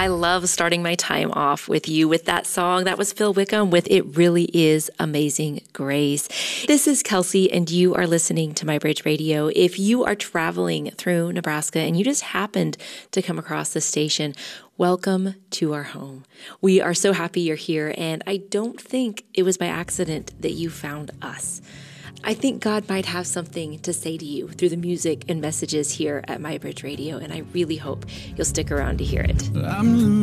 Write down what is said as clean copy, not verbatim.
I love starting my time off with you with that song. That was Phil Wickham with It Really Is Amazing Grace. This is Kelsey, and you are listening to My Bridge Radio. If you are traveling through Nebraska and you just happened to come across this station, welcome to our home. We are so happy you're here, and I don't think it was by accident that you found us. I think God might have something to say to you through the music and messages here at My Bridge Radio, and I really hope you'll stick around to hear it.